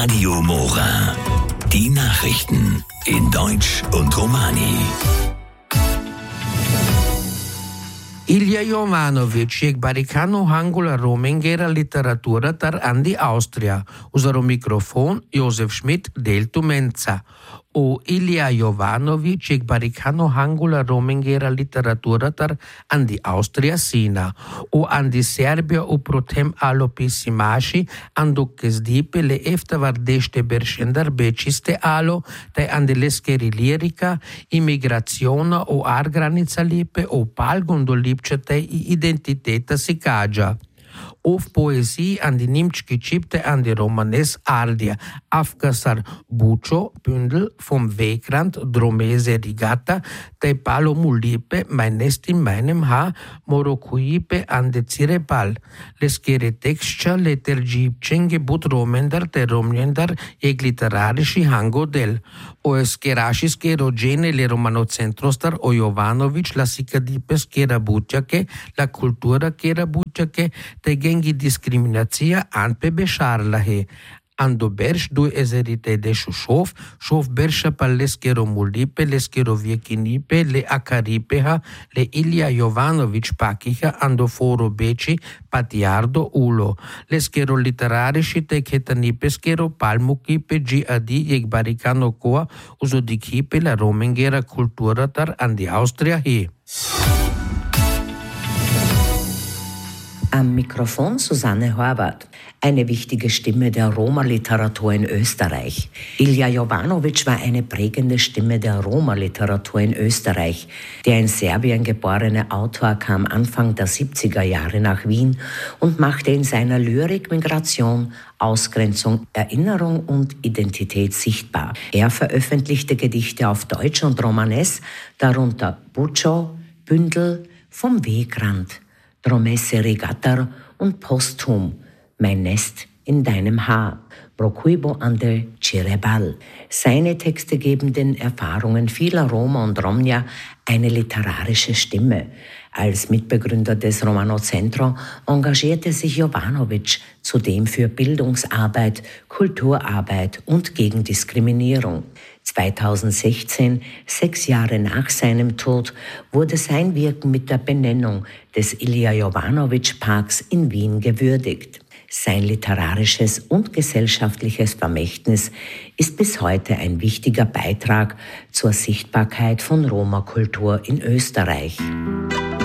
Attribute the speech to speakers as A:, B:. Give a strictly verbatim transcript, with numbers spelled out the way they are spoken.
A: Radio Mora. Die Nachrichten in Deutsch und Romani.
B: Ilja Jovanović je barikano hangula romengera literatura tar andi Austria. Uzaro mikrofon Josef Schmidt del Tumenza. O Ilja Jovanović je barikano hangula romengera literatura tar andi Austria sina. O andi Serbia u protem alopissimaši ando kezdipe le eftavardește beršendar bečiste alo, taj andi leskeri lirika, imigraciona o argranica lipe o palgondo lipčete i identiteta si kađa. O v poeziji andi nimčki čipte andi romanes ardija, afkasar bučo, bündel, vom Wegrand, dromeze rigata, tej palo mulipe, majnestin meinem ha, morokuipe ande cirepal, leskere tekstša leterđipčenge but romendar te romljendar je literariši hangodel. O eskerašiske rođene le romanocentros,tar o Jovanović la sikadipe skera butjake, la kultura kera butjake, te gengi diskriminacija anpe bešarlahe. Ando berš du ezerite de šušov, šov berša pa leskero mulipe, leskero vjekinipe, le akaripeha, le Ilja Jovanović pakiha, ando foro beči, patiardo ulo. Leskero literariši te ketanipe skero palmukipe gi adi jek barikano koa, uzodikipe la romengera kultura tar andi Austria he.
C: Am Mikrofon Susanne Horvath, eine wichtige Stimme der Roma-Literatur in Österreich. Ilja Jovanović war eine prägende Stimme der Roma-Literatur in Österreich. Der in Serbien geborene Autor kam Anfang der siebziger Jahre nach Wien und machte in seiner Lyrik Migration, Ausgrenzung, Erinnerung und Identität sichtbar. Er veröffentlichte Gedichte auf Deutsch und Romanes, darunter Bučo, Bündel, Vom Wegrand, Dromese Regatar und posthum Mein Nest in deinem Haar, Procuibo ande Cirebal. Seine Texte geben den Erfahrungen vieler Roma und Romnia eine literarische Stimme. Als Mitbegründer des Romano Centro engagierte sich Jovanović zudem für Bildungsarbeit, Kulturarbeit und gegen Diskriminierung. zweitausendsechzehn, sechs Jahre nach seinem Tod, wurde sein Wirken mit der Benennung des Ilja Jovanović Parks in Wien gewürdigt. Sein literarisches und gesellschaftliches Vermächtnis ist bis heute ein wichtiger Beitrag zur Sichtbarkeit von Roma-Kultur in Österreich.